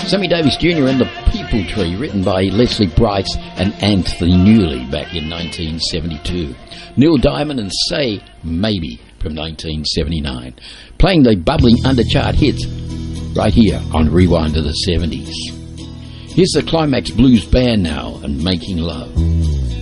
Sammy Davis Jr. and the People Tree, written by Leslie Brice and Anthony Newley back in 1972. Neil Diamond and Say Maybe from 1979. Playing the bubbling underchart hits right here on Rewind to the 70s. Here's the Climax Blues Band now and Making Love.